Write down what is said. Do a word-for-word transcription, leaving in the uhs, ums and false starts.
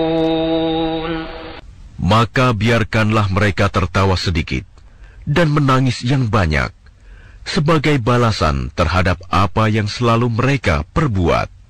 Maka biarkanlah mereka tertawa sedikit dan menangis yang banyak sebagai balasan terhadap apa yang selalu mereka perbuat.